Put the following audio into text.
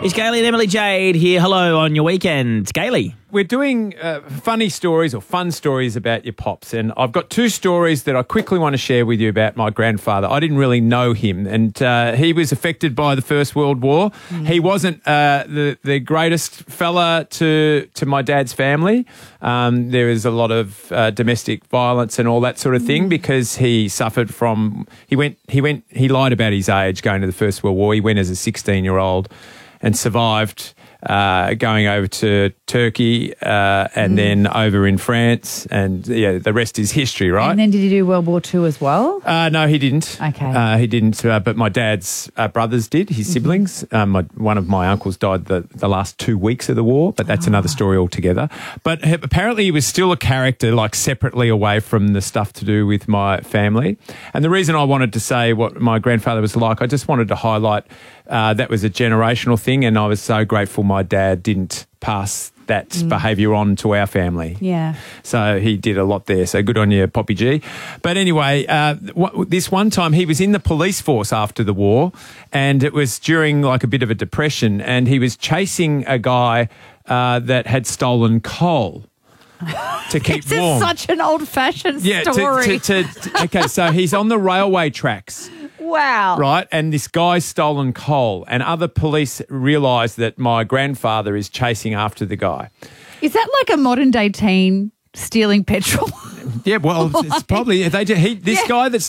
It's Gailey and Emily Jade here. Hello on your weekend. Gailey. We're doing funny stories or fun stories about your pops, and I've got two stories that I quickly want to share with you about my grandfather. I didn't really know him, and he was affected by the First World War. He wasn't the greatest fella to my dad's family. There was a lot of domestic violence and all that sort of thing because he suffered from he lied about his age going to the First World War. He went as a 16-year-old and survived. Going over to Turkey and then over in France, and the rest is history, right? And then did he do World War II as well? No, he didn't. Okay. He didn't, but my dad's brothers did, his siblings. One of my uncles died the last 2 weeks of the war, but that's another story altogether. But apparently he was still a character, like separately away from the stuff to do with my family. And the reason I wanted to say what my grandfather was like, I just wanted to highlight that was a generational thing, and I was so grateful my dad didn't pass that behaviour on to our family. Yeah. So he did a lot there. So good on you, Poppy G. But anyway, this one time he was in the police force after the war, and it was during like a bit of a depression, and he was chasing a guy that had stolen coal. To keep This warm. is such an old-fashioned story. Okay, so he's on the railway tracks. Wow. Right, and this guy's stolen coal, and other police realise that my grandfather is chasing after the guy. Is that like a modern-day teen stealing petrol? Yeah, well, it's probably this guy that's